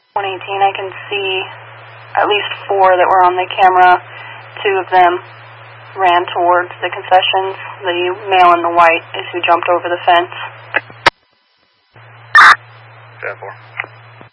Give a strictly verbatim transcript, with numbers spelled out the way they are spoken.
one eighteen, I can see at least four that were on the camera. Two of them ran towards the concessions. The male in the white is who jumped over the fence. ten four.